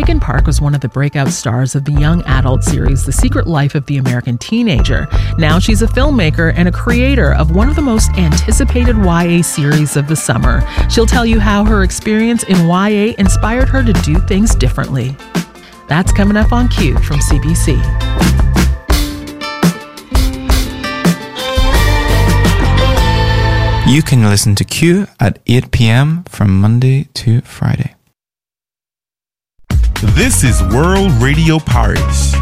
Megan Park was one of the breakout stars of the young adult series The Secret Life of the American Teenager. Now she's a filmmaker and a creator of one of the most anticipated YA series of the summer. She'll tell you how her experience in YA inspired her to do things differently. That's coming up on Q from CBC. You can listen to Q at 8 p.m. from Monday to Friday. This is World Radio Paris.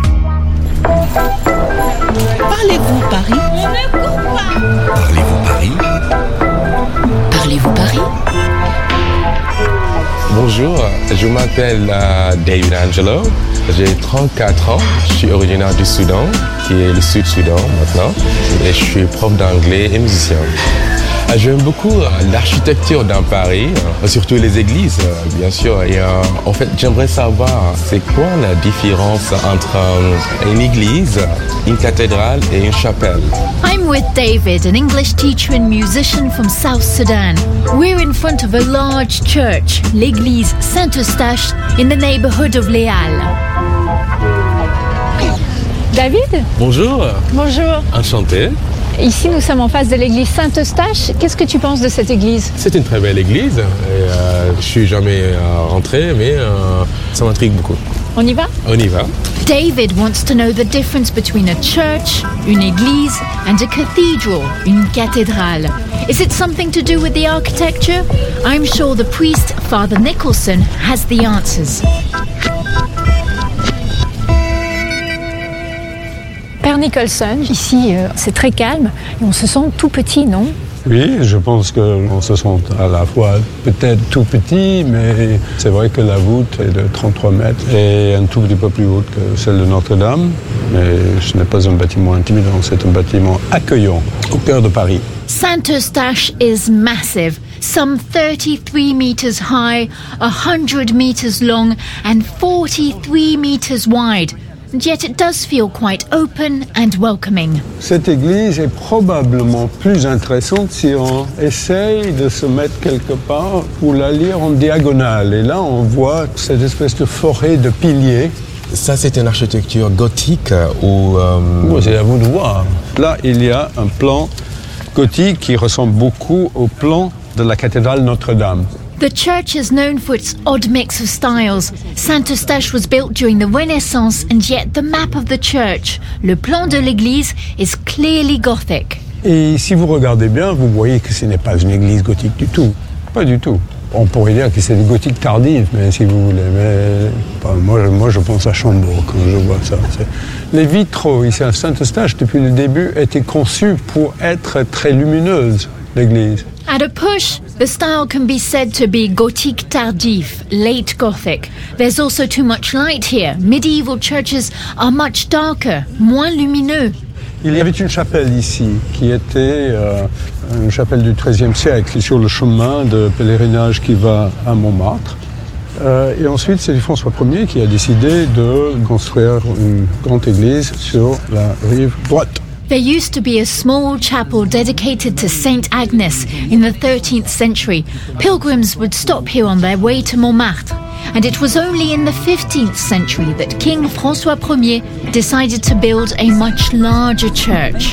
Parlez-vous Paris? Parlez-vous Paris? Parlez-vous Paris? Bonjour, je m'appelle David Angelo, j'ai 34 ans, je suis originaire du Soudan, qui est le Sud-Soudan maintenant, et je suis prof d'anglais et musicien. J'aime beaucoup l'architecture dans Paris, surtout les églises, bien sûr. Et en fait, j'aimerais savoir, c'est quoi la différence entre une église, une cathédrale et une chapelle? I'm with David, an English teacher and musician from South Sudan. We're in front of a large church, l'église Saint-Eustache, in the neighborhood of Les Halles. David? Bonjour. Bonjour. Enchanté. Ici, nous sommes en face de l'église Saint-Eustache. Qu'est-ce que tu penses de cette église? C'est une très belle église. Et, je ne suis jamais rentré, mais ça m'intrigue beaucoup. On y va? On y va. David wants to know the difference between a church, une église, and a cathedral, une cathédrale. Is it something to do with the architecture? I'm sure the priest, Father Nicholson, has the answers. Père Nicholson, ici, c'est très calme et on se sent tout petit, non? Oui, je pense qu'on se sent à la fois peut-être tout petit, mais c'est vrai que la voûte est de 33 mètres et un tout petit peu plus haute que celle de Notre-Dame. Mais ce n'est pas un bâtiment intimidant, c'est un bâtiment accueillant au cœur de Paris. Saint-Eustache is massive, some 33 meters high, 100 meters long, and 43 meters wide. And yet it does feel quite open and welcoming. Cette église est probablement plus intéressante si on essaye de se mettre quelque part pour la lire en diagonale. Et là, on voit cette espèce de forêt de piliers. Ça, c'est une architecture gothique ou... C'est à vous de voir. Là, il y a un plan gothique qui ressemble beaucoup au plan de la cathédrale Notre-Dame. The church is known for its odd mix of styles. Saint-Eustache was built during the Renaissance, and yet the map of the church, le plan de l'église, is clearly Gothic. Et si vous regardez bien, vous voyez que ce n'est pas une église gothique du tout. Pas du tout. On pourrait dire que c'est une gothique tardive, mais si vous voulez. Mais, moi, je pense à Chambord quand je vois ça. Les vitraux ici à Saint-Eustache, depuis le début, étaient conçus pour être très lumineuses, l'église. At a push, the style can be said to be Gothique tardif, late Gothic. There's also too much light here. Medieval churches are much darker, moins lumineux. Il y avait une chapelle ici, qui était une chapelle du XIIIe siècle, sur le chemin de pèlerinage qui va à Montmartre. Et ensuite, c'est François Ier qui a décidé de construire une grande église sur la rive droite. There used to be a small chapel dedicated to Saint Agnes in the 13th century. Pilgrims would stop here on their way to Montmartre. And it was only in the 15th century that King François Ier decided to build a much larger church.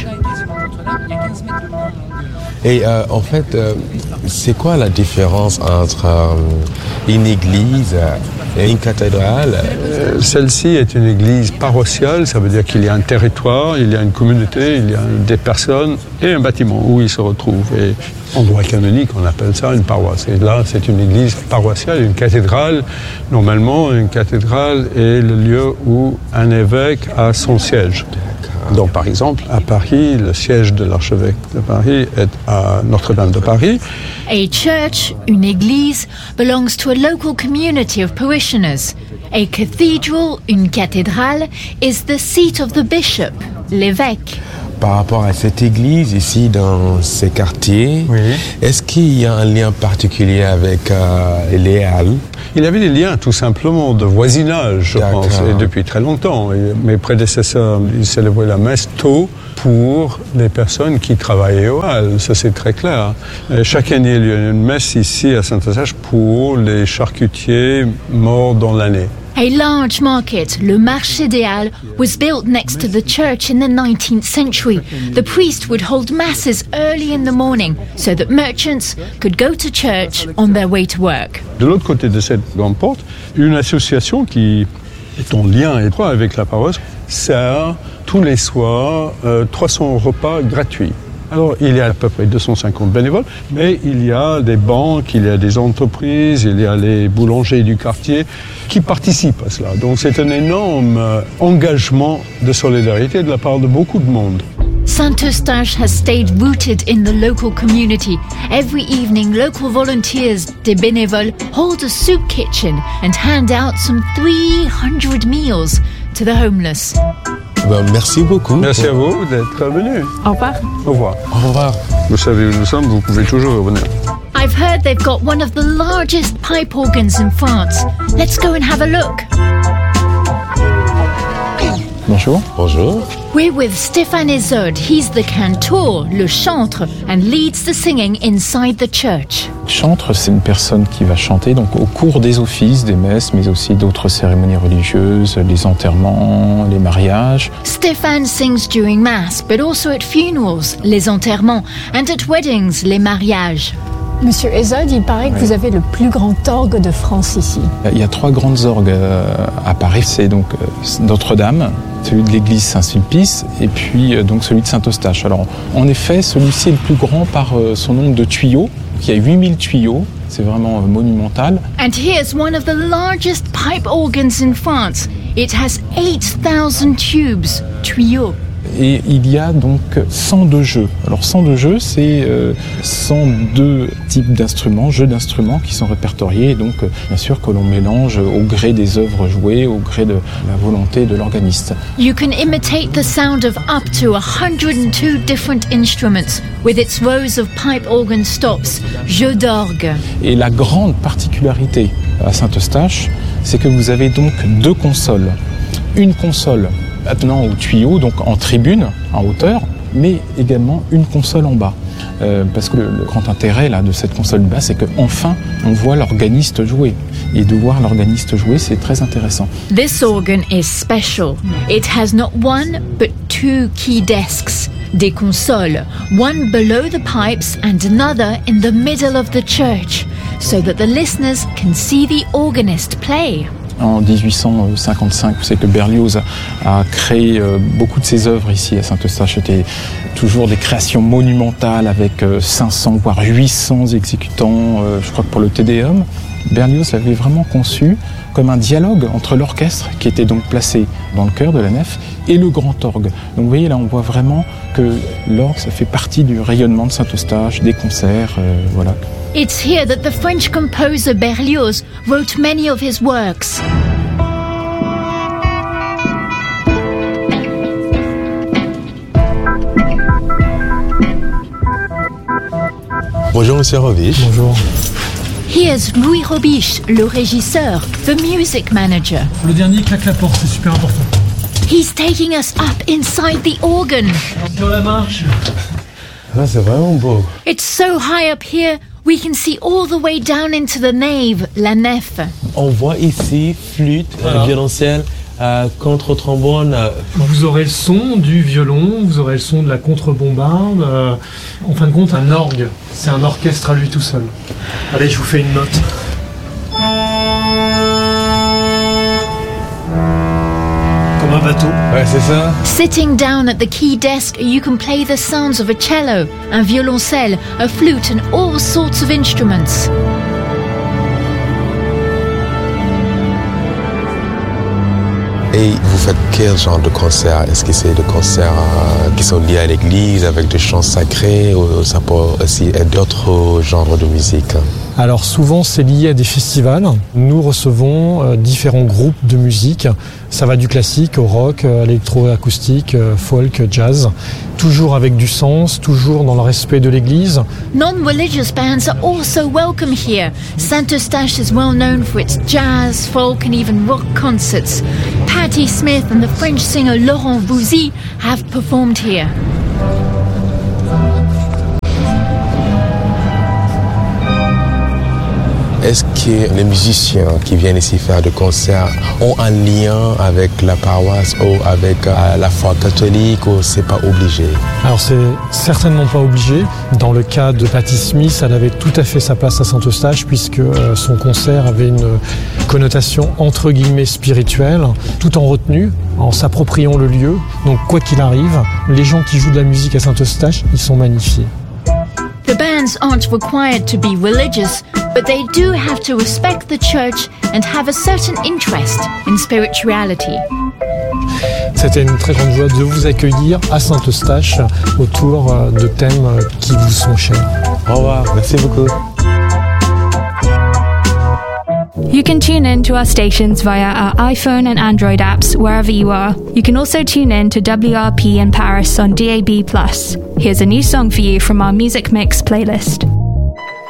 Et en fait, c'est quoi la différence entre une église et une cathédrale? Celle-ci est une église paroissiale, ça veut dire qu'il y a un territoire, il y a une communauté, il y a des personnes et un bâtiment où ils se retrouvent. Et en droit canonique, on appelle ça une paroisse. Et là, c'est une église paroissiale, une cathédrale. Normalement, une cathédrale est le lieu où un évêque a son siège. Donc, par exemple, à Paris, le siège de l'archevêque de Paris est à Notre-Dame de Paris. A church, une église, belongs to a local community of parishioners. A cathedral, une cathédrale, is the seat of the bishop, l'évêque. Par rapport à cette église ici dans ces quartiers, oui. Est-ce qu'il y a un lien particulier avec les Halles? Il y avait des liens tout simplement de voisinage, je pense, et depuis très longtemps. Et mes prédécesseurs, ils célébraient la messe tôt pour les personnes qui travaillaient aux Halles, ça c'est très clair. Et chaque année, il y a une messe ici à Saint-Eustache pour les charcutiers morts dans l'année. A large market, le Marché des Halles, was built next to the church in the 19th century. The priest would hold masses early in the morning so that merchants could go to church on their way to work. De l'autre côté de cette grande porte, une association qui est en lien étroit avec la paroisse sert tous les soirs 300 repas gratuits. Alors, il y a à peu près 250 bénévoles, mais il y a des banques, il y a des entreprises, il y a les boulangers du quartier qui participent à cela. Donc, c'est un énorme engagement de solidarité de la part de beaucoup de monde. Saint-Eustache has stayed rooted in the local community. Every evening, local volunteers, des bénévoles, hold a soup kitchen and hand out some 300 meals to the homeless. Merci beaucoup. Merci à vous d'être venus. Au revoir. Au revoir. Au revoir. Vous savez où nous sommes, vous pouvez toujours revenir. I've heard they've got one of the largest pipe organs in France. Let's go and have a look. Bonjour. Bonjour. We're with Stéphane Izod. He's the cantor, le chantre, and leads the singing inside the church. Chantre, c'est une personne qui va chanter donc au cours des offices, des messes, mais aussi d'autres cérémonies religieuses, les enterrements, les mariages. Stéphane sings during Mass, but also at funerals, les enterrements, and at weddings, les mariages. Monsieur Izod, il paraît que vous avez le plus grand orgue de France ici. Il y a 3 grandes orgues à Paris. C'est donc Notre-Dame, celui de l'église Saint-Sulpice et puis donc celui de Saint-Eustache. Alors en effet, celui-ci est le plus grand par son nombre de tuyaux. Il y a 8000 tuyaux, c'est vraiment monumental. And here's one of the largest pipe organs in France. It has 8,000 tubes, tuyaux. Et il y a donc 102 jeux. Alors 102 jeux, c'est 102 types d'instruments, jeux d'instruments qui sont répertoriés. Et donc bien sûr que l'on mélange au gré des œuvres jouées, au gré de la volonté de l'organiste. You can imitate the sound of up to 102 different instruments with its rows of pipe organ stops, jeux d'orgue. Et la grande particularité à Saint-Eustache, c'est que vous avez donc 2 consoles. Une console attenant au tuyau, donc en tribune, en hauteur, mais également une console en bas. Parce que le grand intérêt là, de cette console bas, c'est qu'enfin, on voit l'organiste jouer. Et de voir l'organiste jouer, c'est très intéressant. This organ is special. It has not one, but 2 key desks. Des consoles, one below the pipes and another in the middle of the church, so that the listeners can see the organist play. En 1855, vous savez que Berlioz a créé beaucoup de ses œuvres ici à Saint-Eustache. C'était toujours des créations monumentales avec 500 voire 800 exécutants, je crois que pour le Te Deum. Berlioz l'avait vraiment conçu comme un dialogue entre l'orchestre qui était donc placé dans le chœur de la nef et le grand orgue. Donc vous voyez là, on voit vraiment que l'orgue, ça fait partie du rayonnement de Saint-Eustache, des concerts, voilà. It's here that the French composer Berlioz wrote many of his works. Bonjour, Monsieur Robiche. Bonjour. Here's Louis Robiche, le régisseur, the music manager. Le dernier claque la porte, c'est super important. He's taking us up inside the organ. Sur la marche. Ah, c'est vraiment beau. It's so high up here, we can see all the way down into the nave, la nef. On voit ici flûte, violoncelle, contre-trombone. Vous aurez le son du violon, vous aurez le son de la contrebombarde. En fin de compte, un orgue, c'est un orchestre à lui tout seul. Allez, je vous fais une note. Comme un bateau. Ouais, c'est ça. Sitting down at the key desk, you can play the sounds of a cello, un violoncelle, a flute and all sorts of instruments. Et vous faites quel genre de concert? Est-ce que c'est des concerts qui sont liés à l'église, avec des chants sacrés, ou ça peut aussi être d'autres genres de musique? Alors souvent c'est lié à des festivals. Nous recevons différents groupes de musique. Ça va du classique au rock, électroacoustique, folk, jazz. Toujours avec du sens, toujours dans le respect de l'église. Non-religious bands are also welcome here. Saint-Eustache is well known for its jazz, folk and even rock concerts. Patti Smith and the French singer Laurent Voulzy have performed here. Est-ce que les musiciens qui viennent ici faire des concerts ont un lien avec la paroisse ou avec la foi catholique ou c'est pas obligé? Alors c'est certainement pas obligé. Dans le cas de Patti Smith, elle avait tout à fait sa place à Saint-Eustache puisque son concert avait une connotation entre guillemets spirituelle, tout en retenue, en s'appropriant le lieu. Donc quoi qu'il arrive, les gens qui jouent de la musique à Saint-Eustache, ils sont magnifiés. The bands aren't required to be religious, but they do have to respect the church and have a certain interest in spirituality. C'était une très grande joie de vous accueillir à Saint-Eustache autour de thèmes qui vous sont chers. Au revoir, merci beaucoup. You can tune in to our stations via our iPhone and Android apps wherever you are. You can also tune in to WRP in Paris on DAB+. Here's a new song for you from our Music Mix playlist.